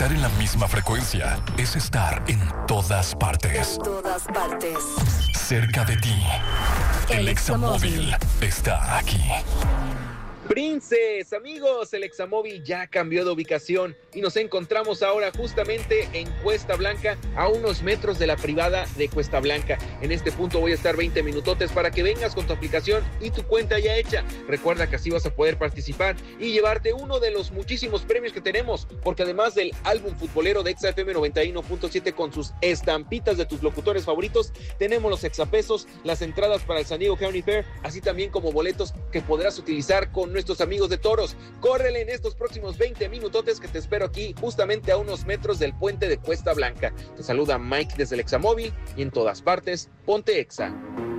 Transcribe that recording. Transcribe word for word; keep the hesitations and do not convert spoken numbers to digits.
Estar en la misma frecuencia es estar en todas partes. En todas partes. Cerca de ti. El Examóvil está aquí. Princes, amigos, el Examóvil ya cambió de ubicación y nos encontramos ahora justamente en Cuesta Blanca, a unos metros de la privada de Cuesta Blanca. En este punto voy a estar veinte minutotes para que vengas con tu aplicación y tu cuenta ya hecha. Recuerda que así vas a poder participar y llevarte uno de los muchísimos premios que tenemos, porque además del álbum futbolero de Exa F M noventa y uno punto siete con sus estampitas de tus locutores favoritos, tenemos los exapesos, las entradas para el San Diego County Fair, así también como boletos que podrás utilizar con nuestros amigos de Toros. Córrele en estos próximos veinte minutotes que te espero aquí justamente a unos metros del puente de Cuesta Blanca. Te saluda Mike desde el Examóvil y en todas partes, ponte Exa.